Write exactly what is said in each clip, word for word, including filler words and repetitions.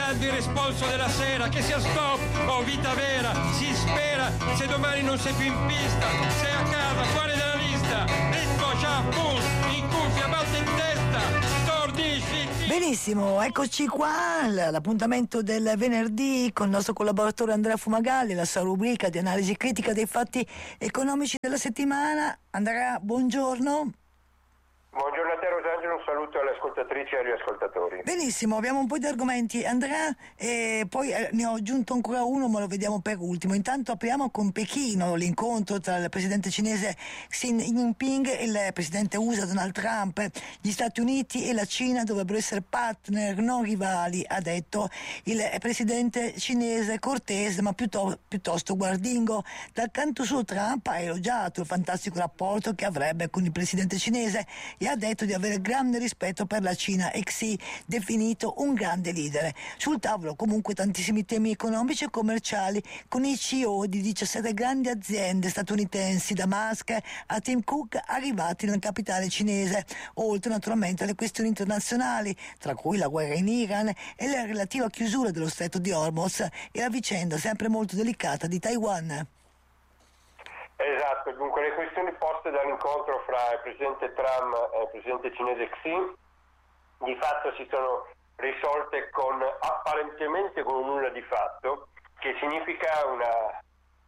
dando il responso della sera, che sia stop o vita vera, si spera, se domani non sei più in pista, sei a casa, fuori dalla lista, ritmo, shampoo, in cuffia, batte in testa, stordisci. Benissimo, eccoci qua, l- l'appuntamento del venerdì con il nostro collaboratore Andrea Fumagalli, la sua rubrica di analisi critica dei fatti economici della settimana. Andrea, buongiorno. Buongiorno a te Rosangelo, un saluto alle ascoltatrici e agli ascoltatori. Benissimo, abbiamo un po' di argomenti, Andrea, e poi eh, ne ho aggiunto ancora uno, ma lo vediamo per ultimo. Intanto apriamo con Pechino, l'incontro tra il presidente cinese Xi Jinping e il presidente U S A Donald Trump. Gli Stati Uniti e la Cina dovrebbero essere partner, non rivali, ha detto il presidente cinese, cortese ma piuttosto, piuttosto guardingo. Dal canto suo Trump ha elogiato il fantastico rapporto che avrebbe con il presidente cinese e ha detto di avere grande rispetto per la Cina e Xi definito un grande leader. Sul tavolo comunque tantissimi temi economici e commerciali con i C E O di diciassette grandi aziende statunitensi, da Musk a Tim Cook, arrivati nel capitale cinese, oltre naturalmente alle questioni internazionali, tra cui la guerra in Iran e la relativa chiusura dello stretto di Hormuz e la vicenda sempre molto delicata di Taiwan. Esatto, dunque le questioni poste dall'incontro fra il presidente Trump e il presidente cinese Xi di fatto si sono risolte con apparentemente con un nulla di fatto, che significa una,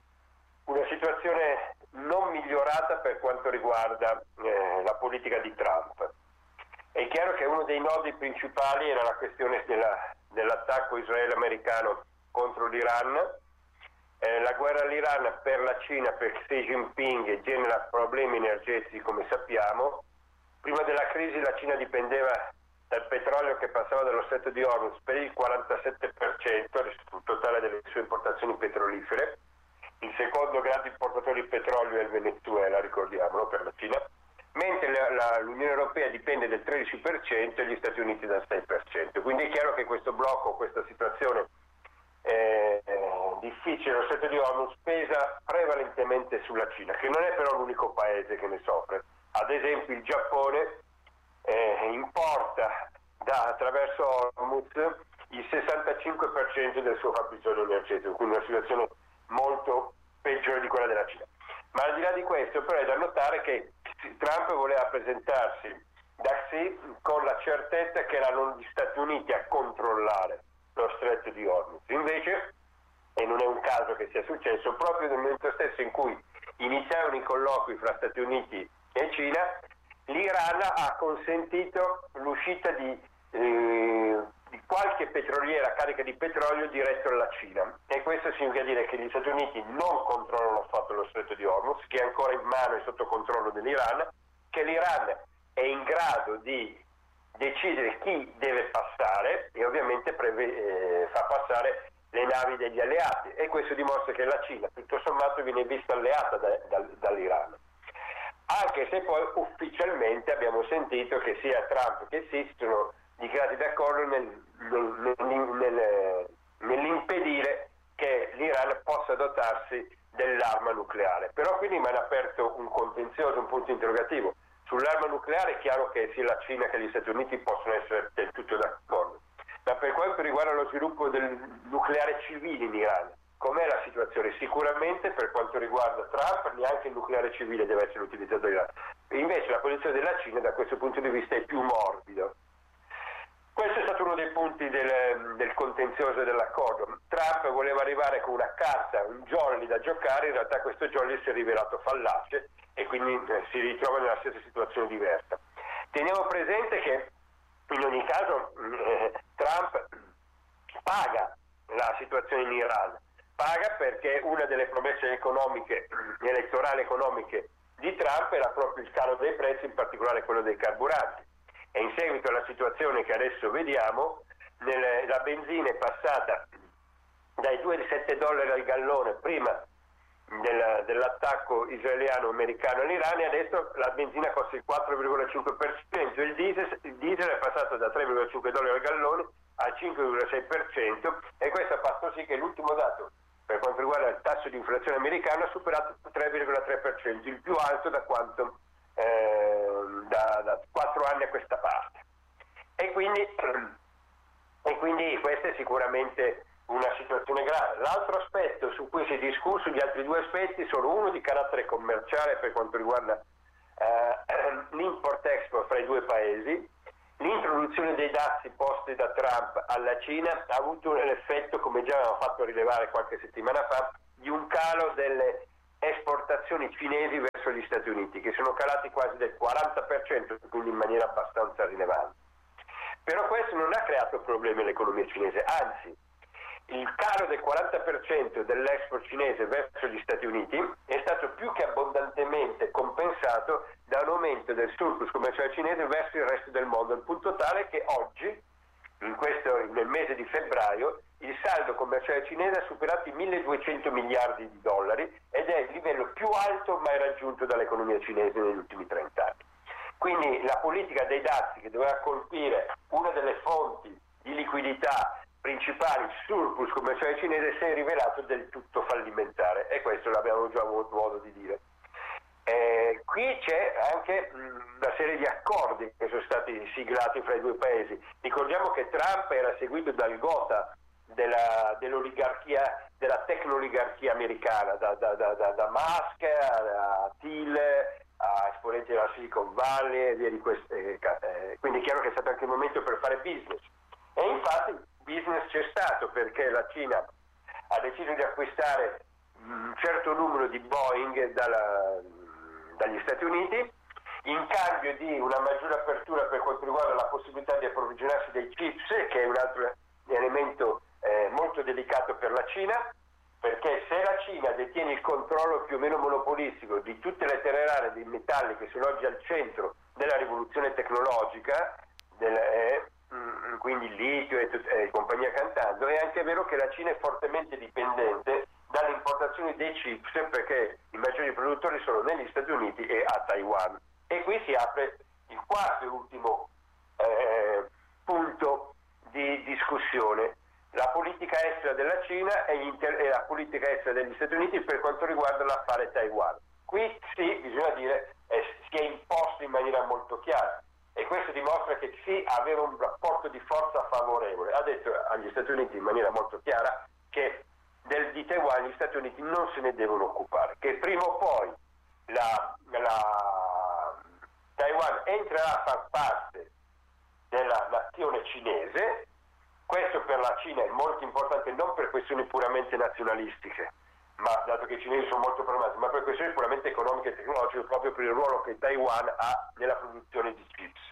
una situazione non migliorata per quanto riguarda eh, la politica di Trump. È chiaro che uno dei nodi principali era la questione della, dell'attacco israele-americano contro l'Iran. Eh, la guerra all'Iran per la Cina, per Xi Jinping, genera problemi energetici, come sappiamo. Prima della crisi la Cina dipendeva dal petrolio che passava dallo stretto di Hormuz per il quarantasette per cento sul totale delle sue importazioni petrolifere. Il secondo grande importatore di petrolio è il Venezuela, ricordiamolo, per la Cina, mentre la, la, l'Unione Europea dipende del tredici per cento e gli Stati Uniti dal sei per cento. Quindi è chiaro che questo blocco, questa situazione Eh, eh, difficile, lo stretto di Hormuz pesa prevalentemente sulla Cina, che non è però l'unico paese che ne soffre. Ad esempio il Giappone eh, importa da, attraverso Hormuz il sessantacinque per cento del suo fabbisogno energetico, quindi una situazione molto peggiore di quella della Cina. Ma al di là di questo però è da notare che Trump voleva presentarsi da Xi con la certezza che erano gli Stati Uniti a controllare lo stretto di Hormuz. Invece, e non è un caso che sia successo, proprio nel momento stesso in cui iniziarono i colloqui fra Stati Uniti e Cina, l'Iran ha consentito l'uscita di, eh, di qualche petroliera carica di petrolio diretto alla Cina, e questo significa dire che gli Stati Uniti non controllano affatto lo stretto di Hormuz, che è ancora in mano e sotto controllo dell'Iran, che l'Iran è in grado di decidere chi deve passare e ovviamente preve- eh, fa passare le navi degli alleati, e questo dimostra che la Cina tutto sommato viene vista alleata da, da, dall'Iran, anche se poi ufficialmente abbiamo sentito che sia Trump che Xi sono dichiarati d'accordo nel, nel, nel, nel, nell'impedire che l'Iran possa dotarsi dell'arma nucleare. Però qui rimane aperto un contenzioso, un punto interrogativo. Sull'arma nucleare è chiaro che sia la Cina che gli Stati Uniti possono essere del tutto d'accordo, ma per quanto riguarda lo sviluppo del nucleare civile in Iran, com'è la situazione? Sicuramente per quanto riguarda Trump neanche il nucleare civile deve essere utilizzato in Iran. Invece la posizione della Cina da questo punto di vista è più morbido. Questo è stato uno dei punti del, del contenzioso dell'accordo. Trump voleva arrivare con una carta, un jolly da giocare, in realtà questo jolly si è rivelato fallace e quindi eh, si ritrova nella stessa situazione diversa. Teniamo presente che in ogni caso eh, Trump paga la situazione in Iran, paga perché una delle promesse economiche, elettorali economiche di Trump era proprio il calo dei prezzi, in particolare quello dei carburanti. E in seguito alla situazione che adesso vediamo, nel, la benzina è passata dai due virgola sette dollari al gallone prima del, dell'attacco israeliano-americano all'Iran, e adesso la benzina costa il quattro virgola cinque per cento, il diesel, il diesel è passato da tre virgola cinque dollari al gallone al cinque virgola sei per cento, e questo ha fatto sì che l'ultimo dato per quanto riguarda il tasso di inflazione americano ha superato il tre virgola tre per cento, il più alto da quanto eh, da, da quattro anni a questa parte. E quindi e quindi questa è sicuramente una situazione grave. L'altro aspetto su cui si è discusso, gli altri due aspetti sono uno di carattere commerciale per quanto riguarda eh, l'import-export fra i due paesi. L'introduzione dei dazi posti da Trump alla Cina ha avuto l'effetto, come già avevamo fatto rilevare qualche settimana fa, di un calo delle esportazioni cinesi verso gli Stati Uniti, che sono calati quasi del quaranta per cento, quindi in maniera abbastanza rilevante. Però questo non ha creato problemi all'economia cinese, anzi, il calo del quaranta per cento dell'export cinese verso gli Stati Uniti è stato più che abbondantemente compensato da un aumento del surplus commerciale cinese verso il resto del mondo, al punto tale che oggi, in questo, nel mese di febbraio, il saldo commerciale cinese ha superato i milleduecento miliardi di dollari ed è il livello più alto mai raggiunto dall'economia cinese negli ultimi trenta anni. Quindi la politica dei dazi, che doveva colpire una delle fonti di liquidità principali, il surplus commerciale cinese, si è rivelato del tutto fallimentare, e questo l'abbiamo già avuto modo di dire. Eh, qui c'è anche mh, una serie di accordi che sono stati siglati fra i due paesi. Ricordiamo che Trump era seguito dal gotha della, dell'oligarchia, della tecnoligarchia americana, da, da, da, da, da Musk a, a Thiel, a esponenti della Silicon Valley e via di queste, eh, quindi è chiaro che è stato anche il momento per fare business, e infatti business c'è stato, perché la Cina ha deciso di acquistare un certo numero di Boeing dalla, dagli Stati Uniti in cambio di una maggiore apertura per quanto riguarda la possibilità di approvvigionarsi dei chips, che è un altro elemento eh, molto delicato per la Cina, perché se la Cina detiene il controllo più o meno monopolistico di tutte le terre rare, dei metalli che sono oggi al centro della rivoluzione tecnologica, del, eh, quindi il litio e, e compagnia cantando, è anche vero che la Cina è fortemente dipendente dalle importazioni dei chips, perché i maggiori produttori sono negli Stati Uniti e a Taiwan. E qui si apre il quarto e ultimo eh, punto di discussione: la politica estera della Cina e, inter- e la politica estera degli Stati Uniti per quanto riguarda l'affare Taiwan. Qui sì, bisogna dire, eh, si è imposto in maniera molto chiara, e questo dimostra che Xi aveva un rapporto di forza favorevole. Ha detto agli Stati Uniti in maniera molto chiara che del, di Taiwan gli Stati Uniti non se ne devono occupare, che prima o poi la, la Taiwan entrerà a far parte della nazione cinese. Questo per la Cina è molto importante, non per questioni puramente nazionalistiche, ma dato che i cinesi sono molto pragmatici, ma per questioni puramente economiche e tecnologiche, proprio per il ruolo che Taiwan ha nella produzione di chips.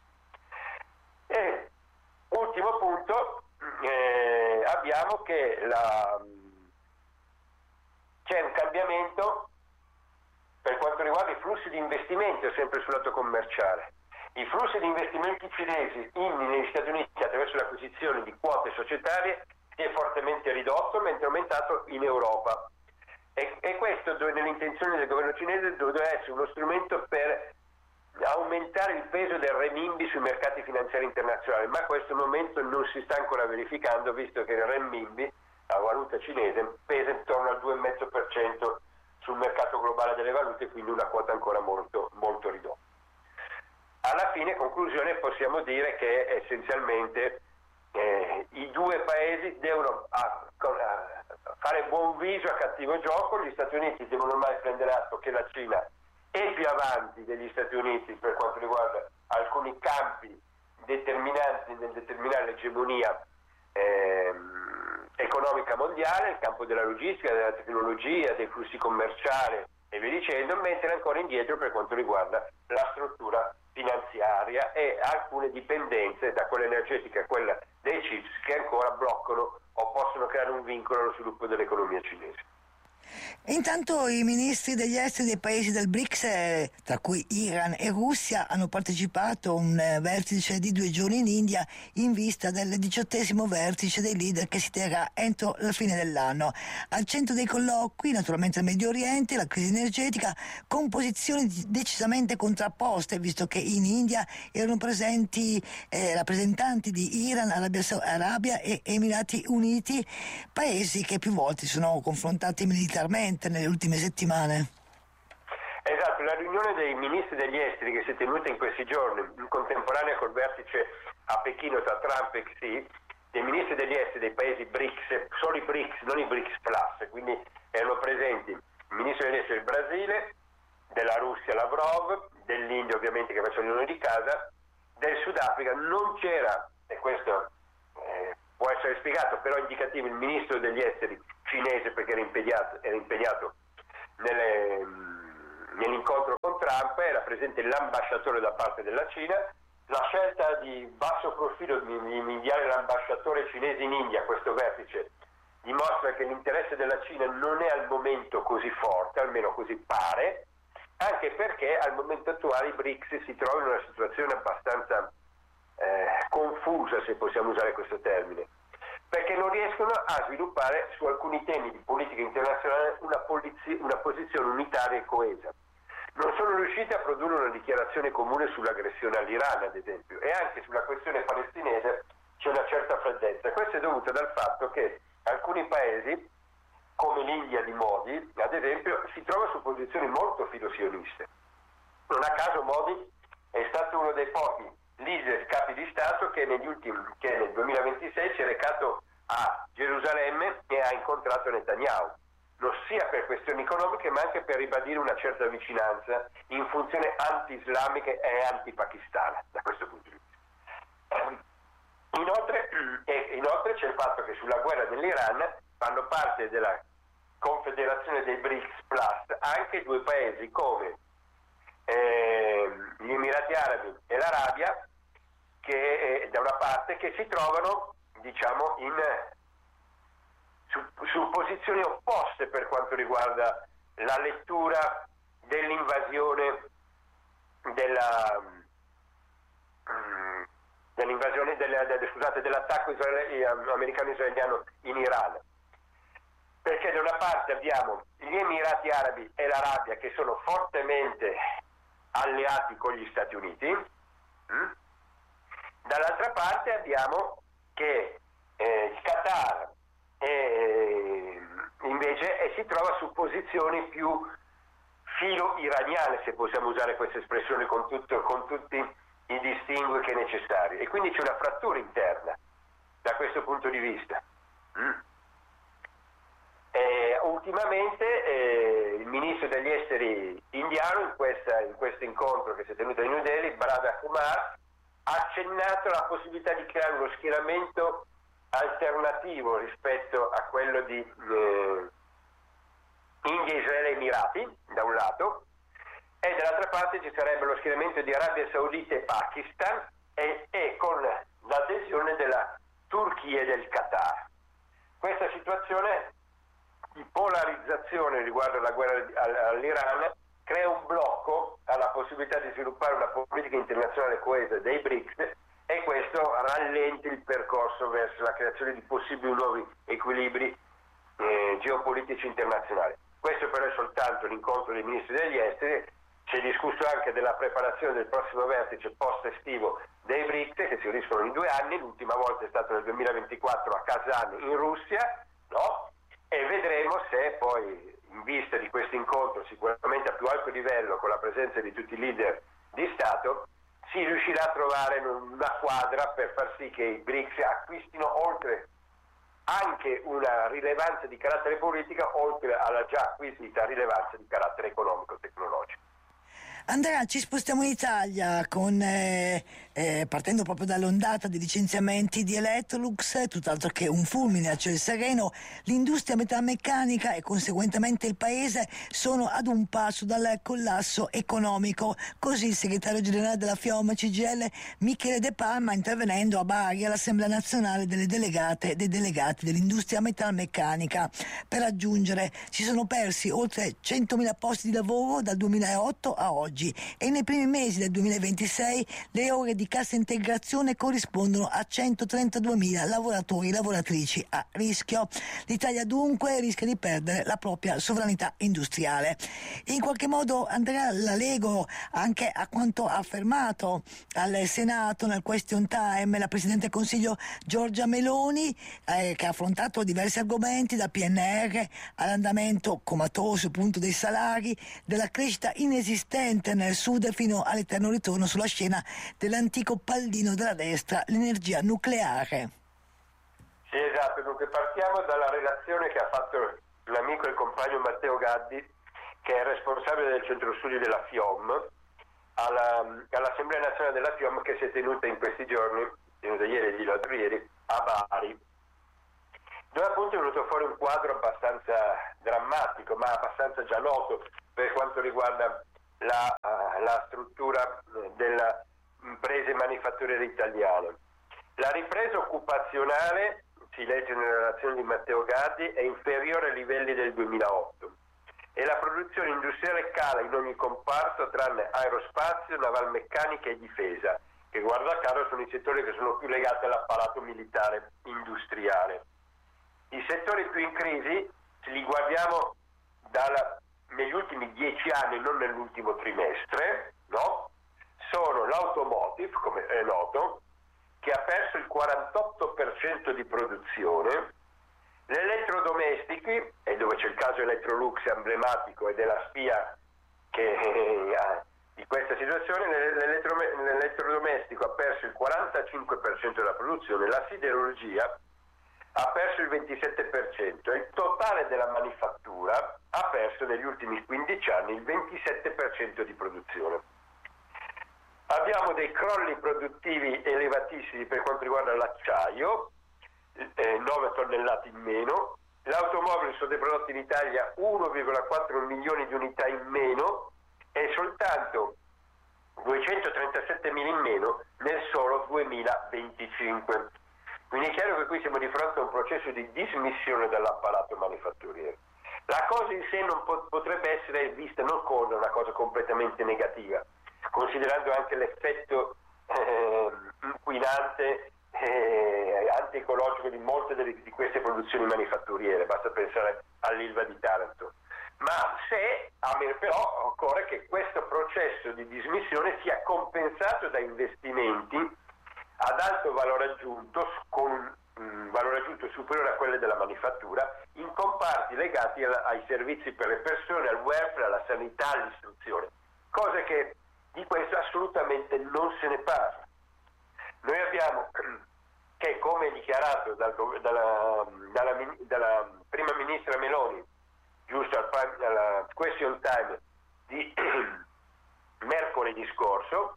E ultimo punto, eh, abbiamo che la, c'è un cambiamento per quanto riguarda i flussi di investimento, sempre sul lato commerciale. I flussi di investimenti cinesi in, negli Stati Uniti attraverso l'acquisizione di quote societarie si è fortemente ridotto, mentre è aumentato in Europa. E, e questo, nell'intenzione del governo cinese, doveva essere uno strumento per aumentare il peso del renminbi sui mercati finanziari internazionali, ma a questo momento non si sta ancora verificando, visto che il renminbi, la valuta cinese, pesa intorno al due virgola cinque per cento sul mercato globale delle valute, quindi una quota ancora molto, molto ridotta. Alla fine, conclusione, possiamo dire che essenzialmente eh, i due paesi devono a, a fare buon viso a cattivo gioco. Gli Stati Uniti devono ormai prendere atto che la Cina è più avanti degli Stati Uniti per quanto riguarda alcuni campi determinanti nel determinare l'egemonia ehm, economica mondiale, il campo della logistica, della tecnologia, dei flussi commerciali e via dicendo, mentre ancora indietro per quanto riguarda la struttura finanziaria e alcune dipendenze, da quella energetica a quella dei chips, che ancora bloccano o possono creare un vincolo allo sviluppo dell'economia cinese. Intanto i ministri degli esteri dei paesi del BRICS, eh, tra cui Iran e Russia, hanno partecipato a un eh, vertice di due giorni in India in vista del diciottesimo vertice dei leader che si terrà entro la fine dell'anno. Al centro dei colloqui, naturalmente il Medio Oriente, la crisi energetica, con posizioni decisamente contrapposte, visto che in India erano presenti eh, rappresentanti di Iran, Arabia, Arabia e Emirati Uniti, paesi che più volte sono confrontati militarmente nelle ultime settimane. Esatto, la riunione dei ministri degli esteri che si è tenuta in questi giorni, in contemporanea col vertice a Pechino tra Trump e Xi, dei ministri degli esteri dei paesi BRICS, solo i BRICS, non i BRICS Plus, quindi erano presenti il ministro degli esteri del Brasile, della Russia Lavrov, dell'India ovviamente che faceva l'unione di casa, del Sudafrica non c'era, e questo eh, può essere spiegato, però è indicativo, il ministro degli esteri cinese perché era impegnato, era impegnato nelle, nell'incontro con Trump, era presente l'ambasciatore da parte della Cina. La scelta di basso profilo di, di inviare l'ambasciatore cinese in India a questo vertice dimostra che l'interesse della Cina non è al momento così forte, almeno così pare, anche perché al momento attuale i BRICS si trovano in una situazione abbastanza eh, confusa, se possiamo usare questo termine, perché non riescono a sviluppare su alcuni temi di politica internazionale una, polizi- una posizione unitaria e coesa. Non sono riusciti a produrre una dichiarazione comune sull'aggressione all'Iran, ad esempio, e anche sulla questione palestinese c'è una certa freddezza. Questo è dovuto dal fatto che alcuni paesi, come l'India di Modi, ad esempio, si trova su posizioni molto filosioniste. Non a caso Modi è stato uno dei pochi leader capi di Stato che, negli ultimi, che nel duemilaventisei si è recato a Gerusalemme e ha incontrato Netanyahu, non sia per questioni economiche ma anche per ribadire una certa vicinanza in funzione anti-islamica e anti-pakistana da questo punto di vista. Inoltre, eh, inoltre c'è il fatto che sulla guerra dell'Iran fanno parte della Confederazione dei BRICS Plus anche due paesi come eh, gli Emirati Arabi e l'Arabia, che eh, da una parte che si trovano diciamo in su, su posizioni opposte per quanto riguarda la lettura dell'invasione della um, dell'invasione della, delle, scusate, dell'attacco israele, americano-israeliano in Iran, perché da una parte abbiamo gli Emirati Arabi e l'Arabia che sono fortemente alleati con gli Stati Uniti, hm? Dall'altra parte abbiamo che eh, il Qatar eh, invece eh, si trova su posizioni più filo-iraniane, se possiamo usare questa espressione con, tutto, con tutti i distinguo che è necessario, e quindi c'è una frattura interna da questo punto di vista. Mm. E, ultimamente eh, il ministro degli esteri indiano in, questa, in questo incontro che si è tenuto a New Delhi, Barada Kumar, ha accennato alla possibilità di creare uno schieramento alternativo rispetto a quello di eh, India, Israele e Emirati da un lato, e dall'altra parte ci sarebbe lo schieramento di Arabia Saudita e Pakistan e, e con l'adesione della Turchia e del Qatar. Questa situazione di polarizzazione riguardo alla guerra all'Iran crea un blocco alla possibilità di sviluppare una politica internazionale coesa dei BRICS, e questo rallenta il percorso verso la creazione di possibili nuovi equilibri eh, geopolitici internazionali. Questo però è soltanto l'incontro dei ministri degli esteri. Si è discusso anche della preparazione del prossimo vertice post-estivo dei BRICS, che si uniscono in due anni, l'ultima volta è stato nel duemilaventiquattro a Kazan in Russia, no? E vedremo se poi, in vista di questo incontro sicuramente a più alto livello con la presenza di tutti i leader di Stato, si riuscirà a trovare una quadra per far sì che i BRICS acquistino oltre anche una rilevanza di carattere politica, oltre alla già acquisita rilevanza di carattere economico-tecnologico. Andrea, ci spostiamo in Italia con, eh, eh, partendo proprio dall'ondata di licenziamenti di Electrolux, tutt'altro che un fulmine a ciel sereno. L'industria metalmeccanica e conseguentemente il paese sono ad un passo dal collasso economico. Così il segretario generale della FIOM C G I L Michele De Palma, intervenendo a Bari all'Assemblea nazionale delle delegate e dei delegati dell'industria metalmeccanica. Per aggiungere, si sono persi oltre centomila posti di lavoro dal duemilaotto a oggi, e nei primi mesi del duemilaventisei le ore di cassa integrazione corrispondono a centotrentaduemila lavoratori e lavoratrici a rischio. L'Italia dunque rischia di perdere la propria sovranità industriale. In qualche modo, Andrea, la lego anche a quanto ha affermato al Senato nel question time la Presidente del Consiglio Giorgia Meloni, eh, che ha affrontato diversi argomenti, dal P N R all'andamento comatoso appunto dei salari, della crescita inesistente nel sud fino all'eterno ritorno sulla scena dell'antico pallino della destra, l'energia nucleare. Dunque partiamo dalla relazione che ha fatto l'amico e il compagno Matteo Gaddi, che è responsabile del centro studi della FIOM, alla, all'Assemblea Nazionale della FIOM che si è tenuta in questi giorni, tenuta ieri e l'altro ieri, a Bari, dove appunto è venuto fuori un quadro abbastanza drammatico, ma abbastanza già noto per quanto riguarda la, la struttura delle imprese manifatturiere italiane. La ripresa occupazionale, si legge nella relazione di Matteo Gaddi, è inferiore ai livelli del duemilaotto e la produzione industriale cala in ogni comparto tranne aerospazio, navalmeccanica e difesa, che guarda caso sono i settori che sono più legati all'apparato militare industriale. I settori più in crisi, se li guardiamo dalla, negli ultimi dieci anni, non nell'ultimo trimestre, no? Sono l'automotive, come è noto, che ha perso il quarantotto per cento di produzione, gli elettrodomestici, e dove c'è il caso Electrolux emblematico ed è la spia che, eh, di questa situazione, l'elettro, l'elettrodomestico ha perso il quarantacinque per cento della produzione, la siderurgia ha perso il ventisette per cento e il totale della manifattura ha perso negli ultimi quindici anni il ventisette per cento di produzione. Abbiamo dei crolli produttivi elevatissimi per quanto riguarda l'acciaio, eh, nove tonnellate in meno, l'automobile sono dei prodotti in Italia uno virgola quattro milioni di unità in meno e soltanto duecentotrentasette mila in meno nel solo duemilaventicinque. Quindi è chiaro che qui siamo di fronte a un processo di dismissione dall'apparato manifatturiero. La cosa in sé non po- potrebbe essere vista non come una cosa completamente negativa, considerando anche l'effetto eh, inquinante e eh, anti-ecologico di molte delle, di queste produzioni manifatturiere, basta pensare all'Ilva di Taranto. Ma se, però, occorre che questo processo di dismissione sia compensato da investimenti ad alto valore aggiunto, con un valore aggiunto superiore a quello della manifattura, in comparti legati al, ai servizi per le persone, al welfare, alla sanità, all'istruzione, cose che di questo assolutamente non se ne parla. Noi abbiamo che, come dichiarato dal, dalla, dalla, dalla prima ministra Meloni, giusto al, alla question time di mercoledì scorso,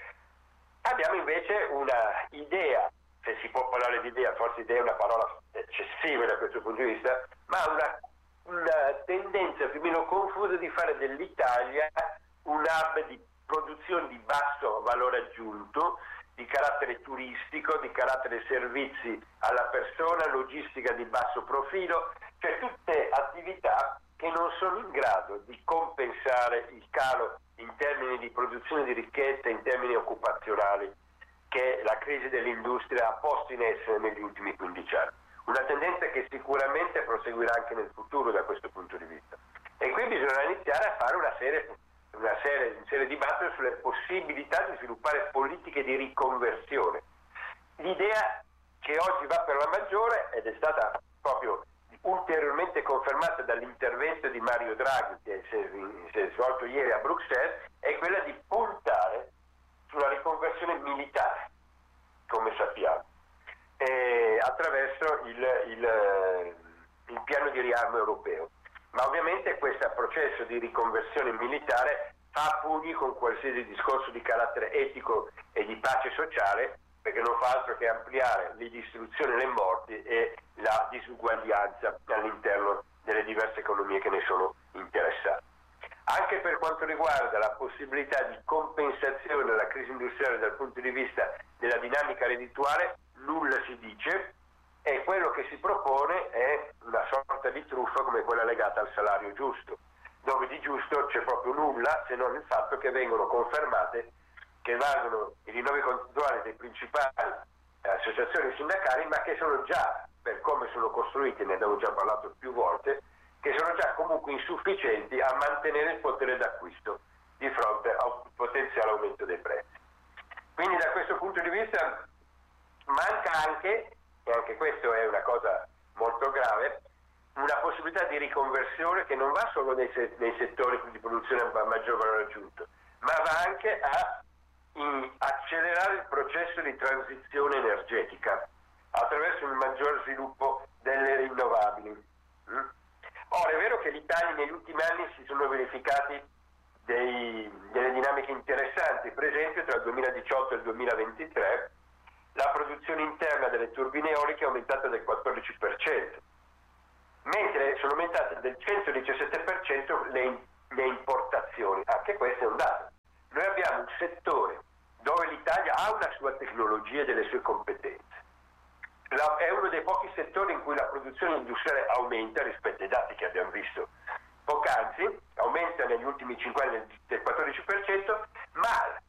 abbiamo invece una idea, se si può parlare di idea, forse idea è una parola eccessiva da questo punto di vista, ma una, una tendenza più o meno confusa di fare dell'Italia un hub di produzione di basso valore aggiunto, di carattere turistico, di carattere servizi alla persona, logistica di basso profilo, cioè tutte attività che non sono in grado di compensare il calo in termini di produzione di ricchezza, in termini occupazionali, che la crisi dell'industria ha posto in essere negli ultimi quindici anni. Una tendenza che sicuramente proseguirà anche nel futuro da questo punto di vista. E qui bisogna iniziare a fare una serie, una serie, una serie di dibattiti sulle possibilità di sviluppare politiche di riconversione. L'idea che oggi va per la maggiore, ed è stata proprio ulteriormente confermata dall'intervento di Mario Draghi che si è, si è svolto ieri a Bruxelles, è quella di puntare sulla riconversione militare, come sappiamo, eh, attraverso il, il, il piano di riarmo europeo. Ma ovviamente questo processo di riconversione militare fa a pugni con qualsiasi discorso di carattere etico e di pace sociale, perché non fa altro che ampliare le distruzioni e le morti e la disuguaglianza all'interno delle diverse economie che ne sono interessate. Anche per quanto riguarda la possibilità di compensazione della crisi industriale dal punto di vista della dinamica reddituale, nulla si dice, e quello che si propone è una sorta di truffa come quella legata al salario giusto, dove di giusto c'è proprio nulla, se non il fatto che vengono confermate che valgono i rinnovi contrattuali dei principali eh, associazioni sindacali, ma che sono già, per come sono costruiti, ne abbiamo già parlato più volte, che sono già comunque insufficienti a mantenere il potere d'acquisto di fronte a un potenziale aumento dei prezzi. Quindi da questo punto di vista manca anche, e anche questo è una cosa molto grave, una possibilità di riconversione che non va solo nei, se- nei settori di produzione a maggior valore aggiunto, ma va anche a in accelerare il processo di transizione energetica attraverso un maggior sviluppo delle rinnovabili. Mm? Ora, è vero che l'Italia negli ultimi anni si sono verificati dei, delle dinamiche interessanti. Per esempio, tra il duemiladiciotto e il duemilaventitré la produzione interna delle turbine eoliche è aumentata del quattordici per cento, mentre sono aumentate del centodiciassette per cento le, le importazioni. Anche questo è un dato. Noi abbiamo un settore dove l'Italia ha una sua tecnologia e delle sue competenze. La, è uno dei pochi settori in cui la produzione industriale aumenta rispetto ai dati che abbiamo visto poc'anzi, aumenta negli ultimi cinque anni del quattordici per cento, ma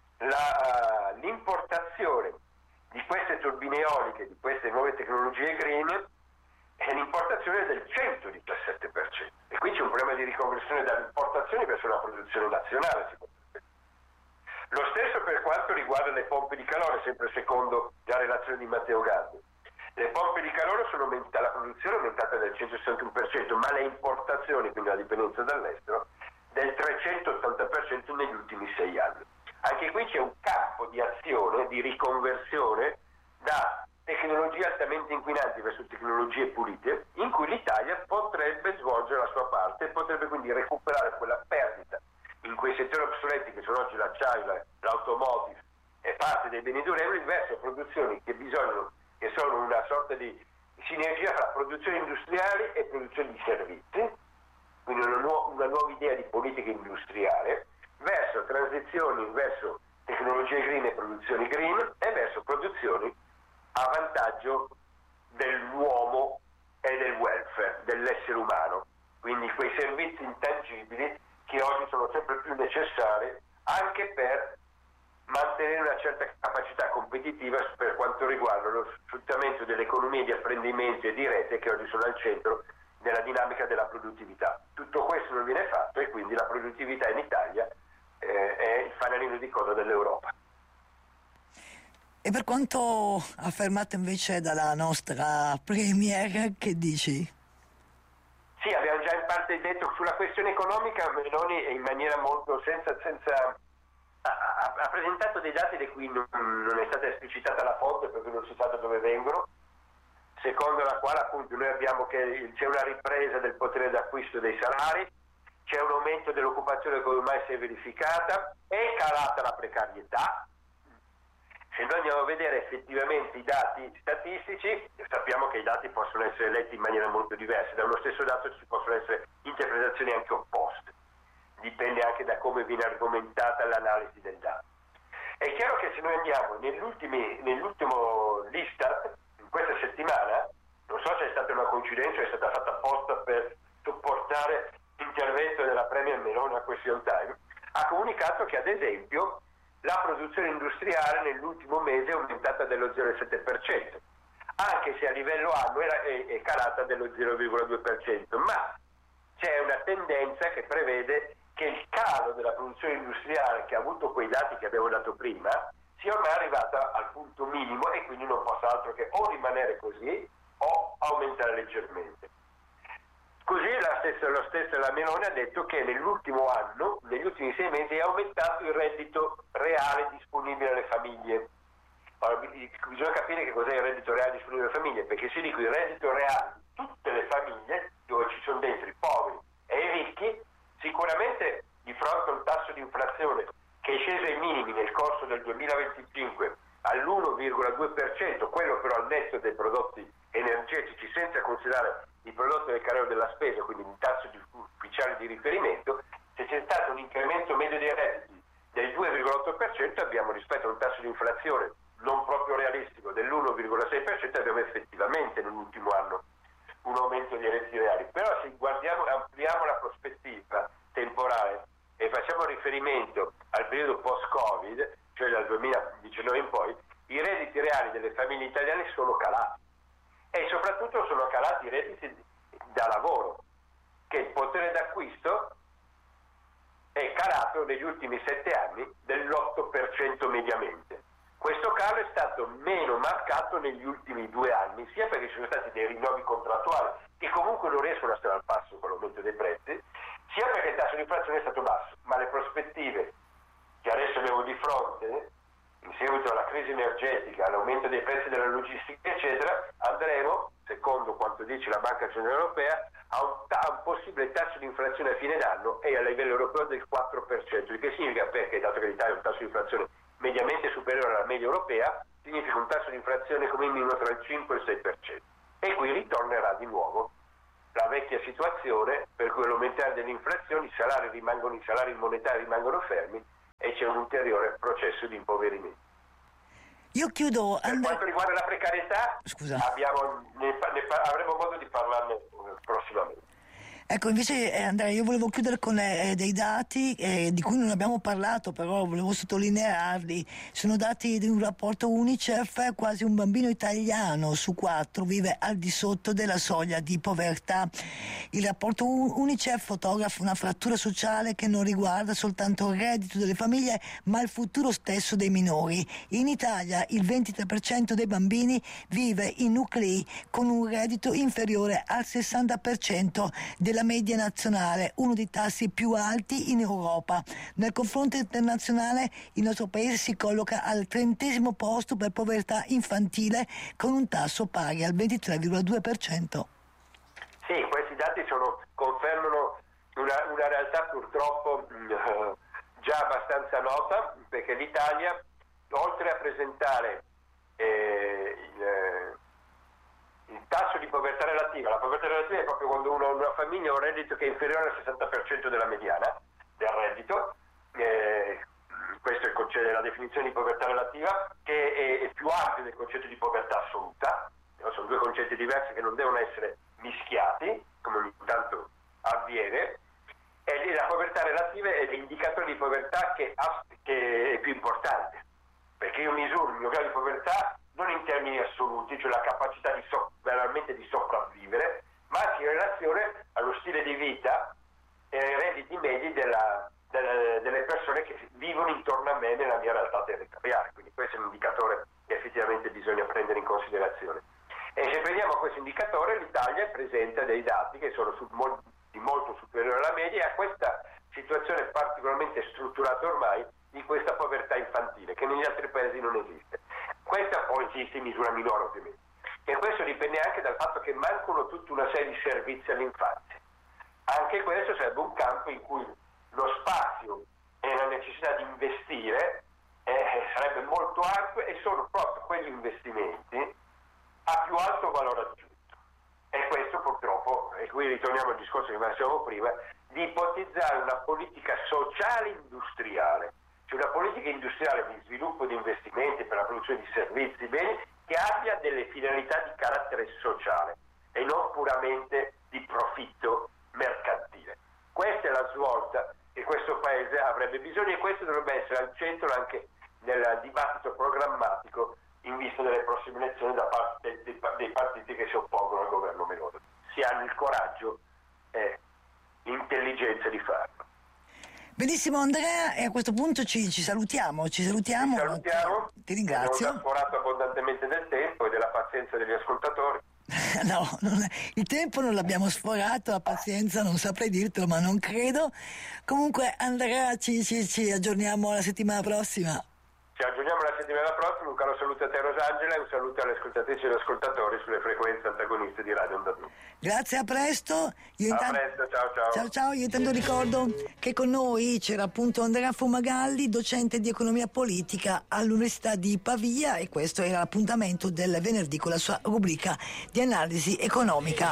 la, l'importazione di queste turbine eoliche, di queste nuove tecnologie green, è l'importazione del centodiciassette per cento. E qui c'è un problema di riconversione dalle importazioni verso la produzione nazionale, secondo me. Lo stesso per quanto riguarda le pompe di calore, sempre secondo la relazione di Matteo Gaddi. Le pompe di calore sono aumentate, la produzione è aumentata del centosessantuno per cento, ma le importazioni, quindi la dipendenza dall'estero, del trecentottanta per cento negli ultimi sei anni. Anche qui c'è un campo di azione, di riconversione da tecnologie altamente inquinanti verso tecnologie pulite, in cui l'Italia potrebbe svolgere la sua parte e potrebbe quindi recuperare quella perdita in quei settori obsoleti che sono oggi l'acciaio, l'automotive e parte dei beni durevoli, verso produzioni che bisogno, che sono una sorta di sinergia tra produzioni industriali e produzioni di servizi, quindi una, nu- una nuova idea di politica industriale, verso transizioni verso tecnologie green e produzioni green e verso produzioni a vantaggio dell'uomo e del welfare, dell'essere umano, quindi quei servizi intangibili che oggi sono sempre più necessari anche per mantenere una certa capacità competitiva per quanto riguarda lo sfruttamento delle economie di apprendimento e di rete che oggi sono al centro della dinamica della produttività. Tutto questo non viene fatto e quindi la produttività in Italia eh, è il fanalino di coda dell'Europa. E per quanto affermato invece dalla nostra Premier, che dici? Sì, abbiamo già in parte detto sulla questione economica. Meloni in maniera molto senza, senza ha, ha presentato dei dati di cui non, non è stata esplicitata la fonte perché non si sa da dove vengono, secondo la quale appunto noi abbiamo che c'è una ripresa del potere d'acquisto dei salari, c'è un aumento dell'occupazione come mai si è verificata, è calata la precarietà. Se noi andiamo a vedere effettivamente i dati statistici, sappiamo che i dati possono essere letti in maniera molto diversa, da uno stesso dato ci possono essere interpretazioni anche opposte, dipende anche da come viene argomentata l'analisi del dato. È chiaro che se noi andiamo nell'ultimo l'Istat, in questa settimana, non so se è stata una coincidenza o è stata fatta apposta per supportare l'intervento della Premier Meloni a Question Time, ha comunicato che ad esempio la produzione industriale nell'ultimo mese è aumentata dello zero virgola sette per cento, anche se a livello annuo è, è calata dello zero virgola due per cento, ma c'è una tendenza che prevede che il calo della produzione industriale, che ha avuto quei dati che abbiamo dato prima, sia ormai arrivata al punto minimo e quindi non possa altro che o rimanere così o aumentare leggermente. Così la stessa, lo stesso la Meloni ha detto che nell'ultimo anno, negli ultimi sei mesi, è aumentato il reddito reale disponibile alle famiglie. Allora, bisogna capire che cos'è il reddito reale disponibile alle famiglie, perché se dico il reddito reale di tutte le famiglie, dove ci sono dentro i poveri e i ricchi, sicuramente di fronte a un tasso di inflazione che è sceso ai minimi nel corso del duemilaventicinque all'uno virgola due per cento, quello però al netto dei prodotti energetici, senza considerare i prodotti del carrello della spesa, quindi un tasso di ufficiale di riferimento, se c'è stato un incremento medio dei redditi del due virgola otto per cento, abbiamo rispetto a un tasso di inflazione non proprio realistico dell'uno virgola sei per cento, abbiamo effettivamente nell'ultimo anno un aumento dei redditi reali. Però se guardiamo, ampliamo la prospettiva temporale e facciamo riferimento al periodo post-Covid, cioè dal duemiladiciannove in poi, i redditi reali delle famiglie italiane sono calati e soprattutto sono calati i redditi da lavoro, che il potere d'acquisto è calato negli ultimi sette anni dell'otto per cento mediamente. Questo calo è stato meno marcato negli ultimi due anni, sia perché ci sono stati dei rinnovi contrattuali che comunque non riescono a stare al passo con l'aumento dei prezzi, sia perché il tasso di inflazione è stato basso, ma le prospettive che adesso abbiamo di fronte, in seguito alla crisi energetica, all'aumento dei prezzi della logistica, eccetera, andremo, secondo secondo quanto dice la Banca Centrale Europea, ha un, ta- un possibile tasso di inflazione a fine d'anno e a livello europeo del quattro per cento, il che significa, perché dato che l'Italia ha un tasso di inflazione mediamente superiore alla media europea, significa un tasso di inflazione come minimo tra il cinque e il sei per cento. E qui ritornerà di nuovo la vecchia situazione per cui all'aumentare dell'inflazione i salari rimangono, i salari monetari rimangono fermi e c'è un ulteriore processo di impoverimento. Io chiudo. Per And- quanto riguarda la precarietà, Scusa. abbiamo, ne, ne, avremo modo di parlarne prossimamente. Ecco, invece eh, Andrea, io volevo chiudere con eh, dei dati eh, di cui non abbiamo parlato, però volevo sottolinearli. Sono dati di un rapporto Unicef: quasi un bambino italiano su quattro vive al di sotto della soglia di povertà. Il rapporto Unicef fotografa una frattura sociale che non riguarda soltanto il reddito delle famiglie, ma il futuro stesso dei minori. In Italia il ventitré per cento dei bambini vive in nuclei con un reddito inferiore al sessanta per cento della media nazionale, uno dei tassi più alti in Europa. Nel confronto internazionale il nostro paese si colloca al trentesimo posto per povertà infantile, con un tasso pari al ventitré virgola due per cento. Sì, questi dati sono, confermano una, una realtà purtroppo mh, già abbastanza nota, perché l'Italia, oltre a presentare eh, il, il tasso di povertà relativa, la povertà relativa è proprio quando una, una famiglia ha un reddito che è inferiore al sessanta per cento della mediana del reddito, eh, questo è il concetto, la definizione di povertà relativa, che è, è più ampio del concetto di povertà assoluta. Sono due concetti diversi che non devono essere mischiati, come ogni tanto avviene, e la povertà relativa è l'indicatore di povertà che, ha, che è più importante, perché io misuro il mio grado di povertà non in termini assoluti, cioè la capacità di so, veramente di sopravvivere, ma anche in relazione allo stile di vita e ai redditi medi della, della, delle persone che vivono intorno a me nella mia realtà territoriale. Quindi questo è un indicatore che effettivamente bisogna prendere in considerazione. E se prendiamo questo indicatore, l'Italia presenta dei dati che sono su, mol, di molto superiori alla media, e a questa situazione particolarmente strutturata ormai di questa povertà infantile, che negli altri paesi non esiste. Questa poi esiste in misura minore, ovviamente. E questo dipende anche dal fatto che mancano tutta una serie di servizi all'infanzia. Anche questo sarebbe un campo in cui lo spazio e la necessità di investire eh, sarebbe molto ampio, e sono proprio quegli investimenti a più alto valore aggiunto. E questo purtroppo, e qui ritorniamo al discorso che facevamo prima, di ipotizzare una politica sociale industriale, cioè una politica industriale di sviluppo di investimenti per la produzione di servizi, beni, che abbia delle finalità di carattere sociale e non puramente di profitto mercantile. Questa è la svolta che questo Paese avrebbe bisogno, e questo dovrebbe essere al centro anche del dibattito programmatico in vista delle prossime elezioni da parte dei, dei partiti che si oppongono al governo Meloni. Si hanno il coraggio e l'intelligenza di farlo. Benissimo Andrea, e a questo punto ci, ci salutiamo, ci salutiamo. Ci salutiamo. Ti ringrazio. Abbiamo sforato abbondantemente del tempo e della pazienza degli ascoltatori. No, non è, il tempo non l'abbiamo sforato, la pazienza non saprei dirtelo, ma non credo. Comunque Andrea, ci, ci, ci aggiorniamo la settimana prossima. Ci aggiorniamo la settimana prossima, un caro saluto a te Rosangela e un saluto alle ascoltatrici e agli ascoltatori sulle frequenze antagoniste di Radio Onda Blu. Grazie, a presto. Io a intanto... presto, ciao ciao. Ciao ciao, io intanto ricordo che con noi c'era appunto Andrea Fumagalli, docente di economia politica all'Università di Pavia, e questo era l'appuntamento del venerdì con la sua rubrica di analisi economica.